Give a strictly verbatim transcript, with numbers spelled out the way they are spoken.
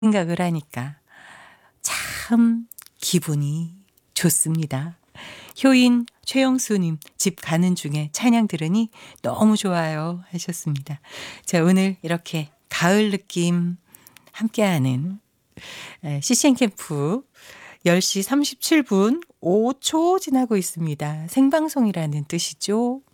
생각을 하니까 참 기분이 좋습니다. 효인 최영수님 집 가는 중에 찬양 들으니 너무 좋아요 하셨습니다. 자, 오늘 이렇게 가을 느낌 함께하는 씨씨엔 캠프 열 시 삼십칠 분 오 초 지나고 있습니다. 생방송이라는 뜻이죠.